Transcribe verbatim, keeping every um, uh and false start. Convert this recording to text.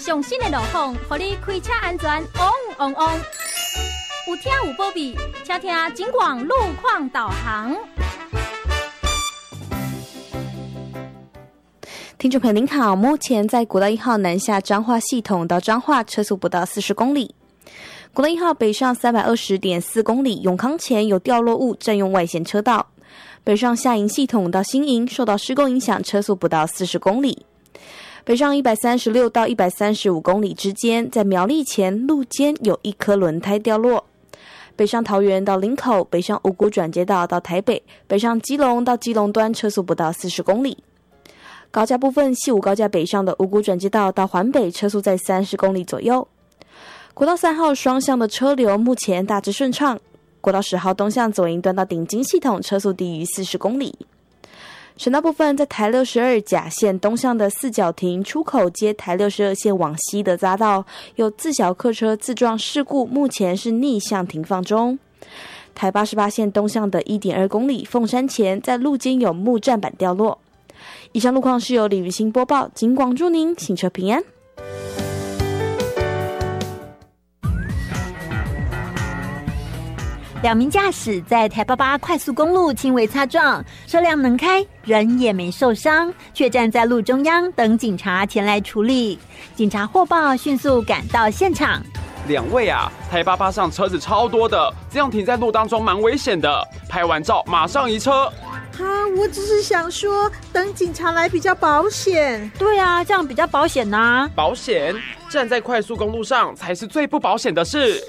上新的路况，让你开车安全旺旺旺。有听有保庇，请听警广路况导航。 听众朋友您好，目前在国道一号南下彰化系统到彰化车速不到四十公里。国道一号北上 三百二十点四公里，永康前有掉落物占用外线车道。北上下营系统到新营受到施工影响，车速不到四十公里。北上一百三十六到一百三十五公里之间，在苗栗前路肩有一颗轮胎掉落。北上桃园到林口，北上五股转接道到台北，北上基隆到基隆端车速不到四十公里。高架部分，西武高架北上的五股转接道到环北车速在三十公里左右。国道三号双向的车流目前大致顺畅。国道十号东向左营端到顶金系统车速低于四十公里。省道部分，在台六十二甲线东向的四角亭出口接台六十二线往西的匝道有自小客车自撞事故，目前是逆向停放中。台八十八线东向的 一点二公里凤山前在路肩有木栈板掉落。以上路况是由李雨欣播报，警广祝您行车平安。 两名驾驶在台八八快速公路轻微擦撞，车辆能开，人也没受伤，却站在路中央等警察前来处理。警察获报，迅速赶到现场。 两位啊，台八八上车子超多的，这样停在路当中蛮危险的。拍完照马上移车。 啊，我只是想说，等警察来比较保险。 对啊，这样比较保险啊。 保险？站在快速公路上才是最不保险的事。